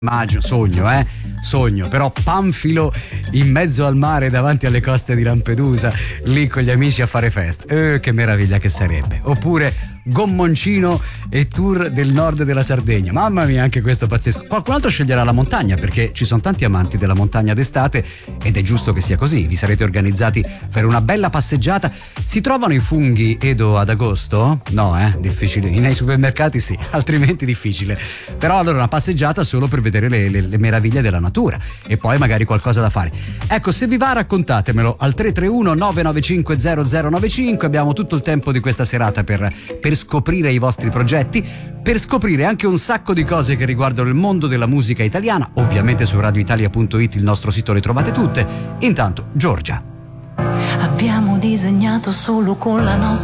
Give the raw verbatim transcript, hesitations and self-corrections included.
Immagino, sogno, eh? Sogno, però Panfilo in mezzo al mare davanti alle coste di Lampedusa, lì con gli amici a fare festa. Eh, che meraviglia che sarebbe. Oppure Gommoncino e tour del nord della Sardegna. Mamma mia, anche questo pazzesco. Qualcun altro sceglierà la montagna, perché ci sono tanti amanti della montagna d'estate ed è giusto che sia così. Vi sarete organizzati per una bella passeggiata. Si trovano i funghi, Edo, ad agosto? No, eh? Difficile. Nei supermercati sì, altrimenti difficile. Però allora una passeggiata solo per vedere le, le, le meraviglie della natura e poi magari qualcosa da fare. Ecco, se vi va raccontatemelo al tre tre uno nove nove cinque zero zero nove cinque. Abbiamo tutto il tempo di questa serata per, per scoprire i vostri progetti, per scoprire anche un sacco di cose che riguardano il mondo della musica italiana. Ovviamente su radio italia punto it, il nostro sito, le trovate tutte. Intanto Giorgia. Abbiamo disegnato solo con la nostra